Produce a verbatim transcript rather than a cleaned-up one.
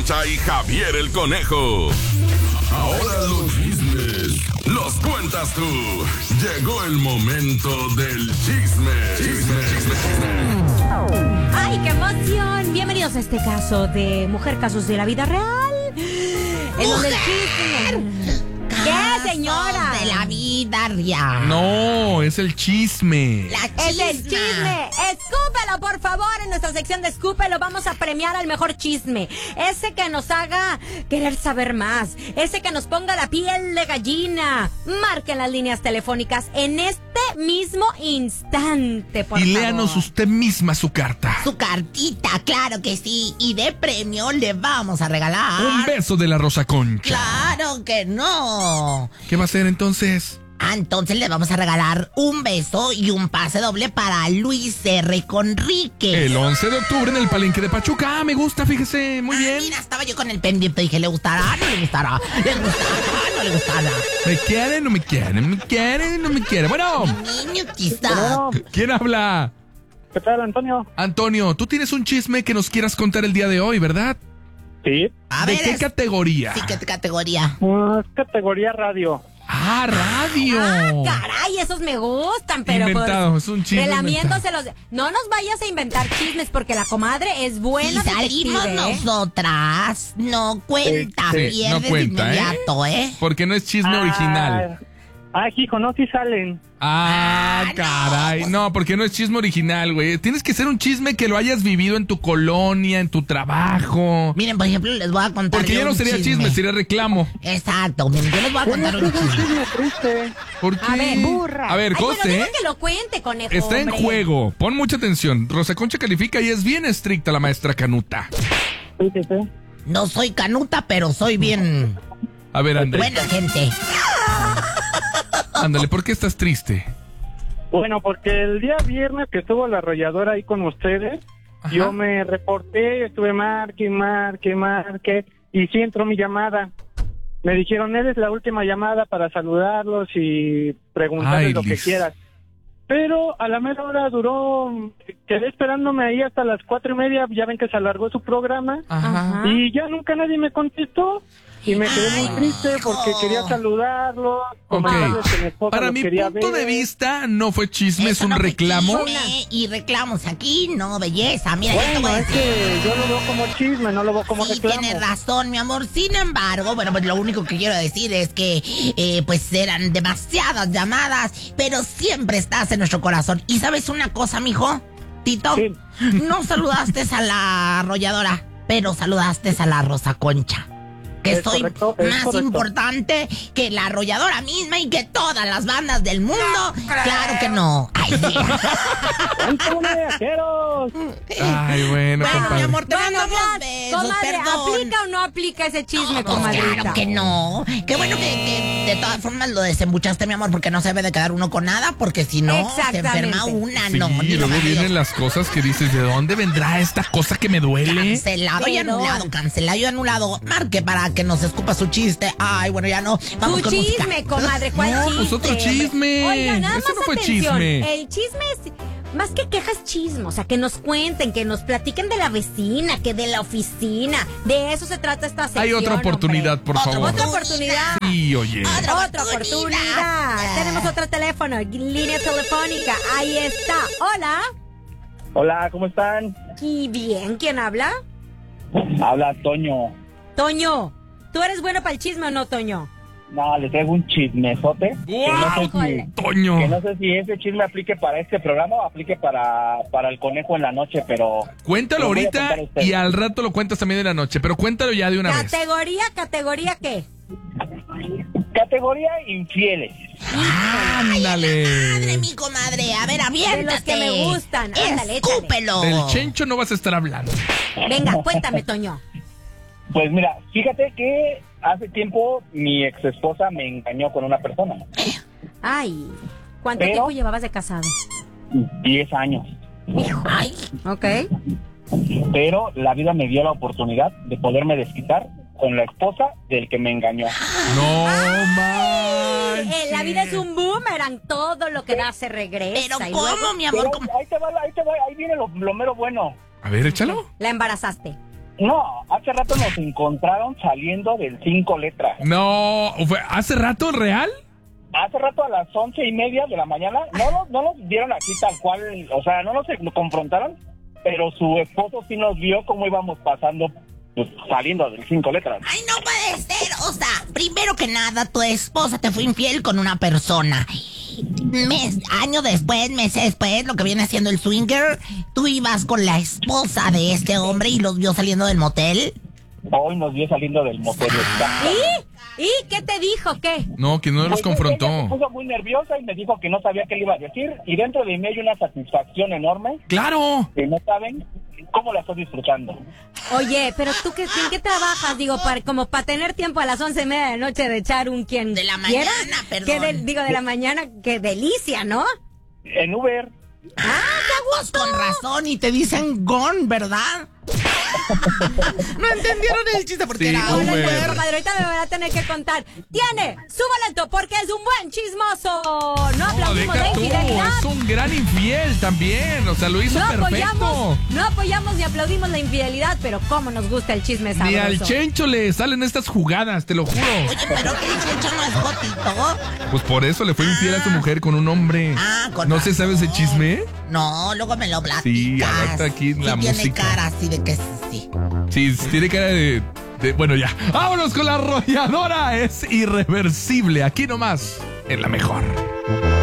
Concha y Javier el Conejo. Ahora los chismes los cuentas tú. Llegó el momento del chisme. Chisme, chisme, chisme. ¡Ay, qué emoción! Bienvenidos a este caso de Mujer Casos de la Vida Real. En donde el chisme... ¿Qué, señora? De la vida real. No, es el chisme. La Es el chisme. Escúpelo, por favor. En nuestra sección de Escúpelo vamos a premiar al mejor chisme. Ese que nos haga querer saber más. Ese que nos ponga la piel de gallina. Marquen las líneas telefónicas en este mismo instante, por y favor. léanos usted misma su carta. Su cartita, claro que sí. Y de premio le vamos a regalar... Un beso de la Rosa Concha. ¡Claro que no! ¿Qué va a hacer entonces? Ah, entonces le vamos a regalar un beso y un pase doble para Luis R. Conríquez. El once de octubre en el Palenque de Pachuca. Ah, me gusta, fíjese, muy Ah, bien. mira, estaba yo con el pendiente. Dije, ¿le gustará? ¿No le gustará? ¿Le gustará? ¿No le gustará? ¿Me quieren? ¿No me quieren? ¿Me quieren? ¿No me quieren? Bueno, Niño, quizá. Bueno, ¿quién habla? ¿qué tal, Antonio? Antonio, tú tienes un chisme que nos quieras contar el día de hoy, ¿verdad? Sí. A ¿De ver, qué es- categoría? Sí, ¿qué categoría? Uh, es categoría radio. Ah, radio. Ah, caray, esos me gustan, pero Inventado, pues, es un chisme relamiéndose los... No nos vayas a inventar chismes porque la comadre es buena Si salimos detective, ¿eh? nosotras, no cuenta, Sí, sí, pierde no de cuenta, ¿eh? inmediato, ¿eh? Porque no es chisme original. Ah, hijo, no, sí salen. Ah, Ah, no, caray. pues- No, porque no es chisme original, güey. Tienes que ser un chisme que lo hayas vivido en tu colonia, en tu trabajo. Miren, por ejemplo, les voy a contar. Porque yo ya no un sería chisme, sería reclamo. Exacto, miren, yo les voy a contar un chisme. Chisme triste. ¿Por qué? A ver, burra. A ver, Ay, bueno, José, deja que lo cuente, conejo, está en hombre. juego. Pon mucha atención. Rosa Concha califica y es bien estricta la maestra Canuta. Sí, sí, sí. No soy canuta, pero soy bien A ver, André, buena gente. ándale, ¿por qué estás triste? Bueno, porque el día viernes que estuvo la arrolladora ahí con ustedes, Ajá. yo me reporté, estuve marque, marque, marque, y sí entró mi llamada. Me dijeron, eres la última llamada para saludarlos y preguntarles Ay, lo que Liz. quieras. Pero a la mera hora duró, quedé esperándome ahí hasta las cuatro y media, ya ven que se alargó su programa. Ajá. Ajá. Y ya nunca nadie me contestó y me quedé muy Ay, triste porque hijo. quería saludarlos, Ok. comentarles que mi esposa Para los mi quería punto ver. de vista, no fue chisme, es Eso un no fue reclamo. chisme, y reclamos aquí, no, belleza. Mira, yo te voy Bueno, a es decir. que yo lo veo como chisme, no lo veo como Sí, reclamo. tienes razón, mi amor. Sin embargo, bueno, pues lo único que quiero decir es que, eh, pues eran demasiadas llamadas, pero siempre estás en nuestro corazón. ¿Y sabes una cosa, mijo? Tito, Sí. no saludaste a la arrolladora, pero saludaste a la Rosa Concha. Que Es soy correcto, es más correcto. importante que la arrolladora misma y que todas las bandas del mundo. Claro que no. Ay, sí. ¡Ándale, vaqueros! Ay, bueno, Bueno, mi compadre. amor, te Bueno, mandamos ya, besos, comadre, perdón. ¿aplica o no aplica ese chisme, No, pues comadrita? claro que no. Qué bueno que, que de todas formas lo desembuchaste, mi amor, porque no se debe de quedar uno con nada, porque si no, se Exactamente. enferma una, Sí, no. y ni luego lo vienen Dios. las cosas que dices, ¿de dónde vendrá esta cosa que me duele? Cancelado y Pero- anulado, cancelado y anulado. Marque para que nos escupa su chiste. Ay, bueno, ya no. Vamos Tu con música. chisme, comadre, ¿cuál No, chisme? pues otro chisme. Oiga, nada Eso más no fue atención. chisme. El chisme es más que quejas, chisme. O sea, que nos cuenten, que nos platiquen de la vecina, que de la oficina. De eso se trata esta sección. Hay otra oportunidad, hombre. por Otra favor. Otra oportunidad. Sí, oye. Otra Otra oportunidad. oportunidad. Tenemos otro teléfono, línea telefónica. Ahí está. Hola. Hola, ¿cómo están? Y bien, ¿quién habla? Habla Toño. Toño. ¿Tú eres bueno para el chisme o no, Toño? No, le traigo un chismesote. Que no sé Híjole. si, Toño. que no sé si ese chisme aplique para este programa o aplique para, para el conejo en la noche, pero... Cuéntalo Lo voy a ahorita contar a usted. y al rato lo cuentas también de la noche, pero cuéntalo ya de una vez. Categoría, categoría, ¿qué? Categoría infieles. Ándale. Madre, mi comadre. A ver, De aviéntate. los que me gustan. Ándale, échale. Escúpelo. Del Chencho no vas a estar hablando. Venga, cuéntame, Toño. Pues mira, fíjate que hace tiempo mi ex esposa me engañó con una persona. Ay, ¿cuánto Pero- tiempo llevabas de casado? Diez años. Ay, Ok. Pero la vida me dio la oportunidad de poderme desquitar con la esposa del que me engañó. No Eh, manches. la vida es un boomerang, todo lo que da se regresa. pero y ¿cómo, luego mi amor? Pero ¿Cómo? ahí te va, ahí te va, ahí viene lo, lo mero bueno. A ver, échalo. la embarazaste. No, haz hace rato nos encontraron saliendo del cinco letras. No, ¿fue ¿hace rato real? Hace rato a las once y media de la mañana, no nos, no nos vieron aquí tal cual, o sea, no nos confrontaron, pero su esposo sí nos vio cómo íbamos pasando, pues, saliendo del cinco letras. Ay, no puede ser. O sea, primero que nada, tu esposa te fue infiel con una persona. Mes, año después, meses después, lo que viene siendo el swinger, tú ibas con la esposa de este hombre y los vio saliendo del motel. Hoy nos vio saliendo del motel. ¿Y? ¿Y qué te dijo? ¿Qué? No, que no los Pues, ella confrontó. se puso muy nerviosa y me dijo que no sabía qué le iba a decir. Y dentro de mí hay una satisfacción enorme. ¡Claro! Que no saben cómo la estoy disfrutando. Oye, pero tú, qué, ¿en qué trabajas? Digo, para, como para tener tiempo a las once y media de la noche de echar un quien De la quiera. mañana, perdón. ¿Qué de- digo, de la mañana, qué delicia, ¿no? En Uber. ¡Ah, qué gusto! Con razón, y te dicen gon, ¿verdad? No entendieron el chiste porque Sí, era Uber. Hola, Uber. comadre, ahorita me van a tener que contar. Tiene su boleto porque es un buen chismoso. No No, aplaudimos deja de tú, infidelidad. es un gran infiel también. O sea, lo hizo No perfecto. apoyamos, no apoyamos ni aplaudimos la infidelidad, pero cómo nos gusta el chisme sabroso. Ni al Chencho le salen estas jugadas, te lo juro. Oye, pero que el Chencho no es gotito. Pues por eso le fue infiel a su mujer con un hombre. Ah, con ¿No se razón. sabe ese chisme? No, luego me lo platicas. Sí, ahorita aquí en Sí la tiene música. cara así de que sí. Sí, tiene cara de, de- Bueno, ya. Vámonos con la arrolladora. Es irreversible. Aquí nomás, en la mejor.